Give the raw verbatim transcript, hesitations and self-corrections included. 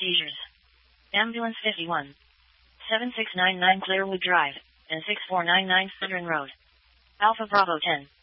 seizures. Ambulance fifty-one. seven six nine nine Clearwood Drive, and six four nine nine Cedron Road. Alpha Bravo ten.